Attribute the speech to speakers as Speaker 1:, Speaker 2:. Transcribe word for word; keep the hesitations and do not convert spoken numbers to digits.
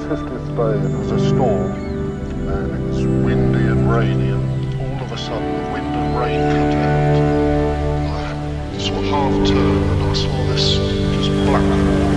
Speaker 1: fiftieth day, it was a storm, and it was windy and rainy, and all of a sudden the wind and rain cut out. I sort of half turned and I saw this just black